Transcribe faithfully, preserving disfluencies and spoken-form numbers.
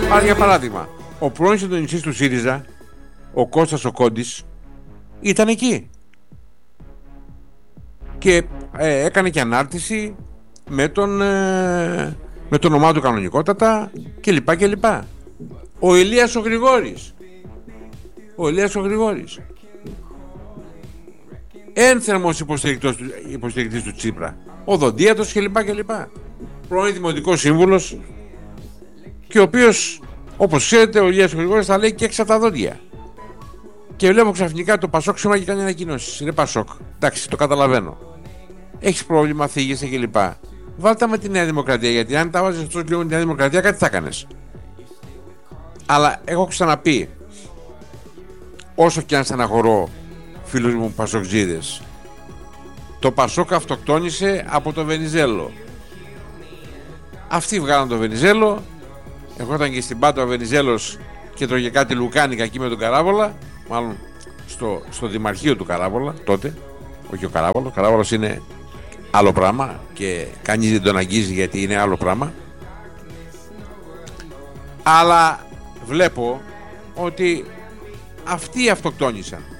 Άρα για παράδειγμα, ο πρώην συντονιστής του ΣΥΡΙΖΑ, ο Κώστας ο Κόντης, ήταν εκεί και ε, έκανε και ανάρτηση με τον ε, με το όνομά του κανονικότατα κλπ κλπ. Ο Ηλίας ο Γρηγόρης ο Ηλίας ο Γρηγόρης ένθερμος υποστηρικτής του, υποστηρικτής του Τσίπρα, ο Δοντίατος κλπ κλπ. Πρώην δημοτικός σύμβουλος, και ο οποίος, όπως ξέρετε, ο Ηλίας ο Γρηγόρης θα λέει και έξω από τα δόντια. Και βλέπω ξαφνικά το Πασόκ σήμερα και κάνει ανακοινώσεις. Είναι Πασόκ. Εντάξει, το καταλαβαίνω. Έχεις πρόβλημα, θίγεσαι κλπ. Βάλτε με τη Νέα Δημοκρατία, γιατί αν τα βάζεις αυτό λίγο με τη Νέα Δημοκρατία, κάτι θα έκανες. Αλλά έχω ξαναπεί, όσο και αν στεναχωρώ φίλους μου Πασοκτζίδες, το Πασόκ αυτοκτόνησε από το Βενιζέλο. Αυτοί βγάλαν το Βενιζέλο. Εγώ ήταν και στην Πάτο ο Βενιζέλος και τρώγε κάτι λουκάνικα εκεί με τον Καράβολα. Μάλλον στο, στο δημαρχείο του Καράβολα τότε. Όχι ο Καράβολος. Ο Καράβολος είναι άλλο πράγμα και κανείς δεν τον αγγίζει γιατί είναι άλλο πράγμα. Αλλά βλέπω ότι αυτοί αυτοκτόνησαν.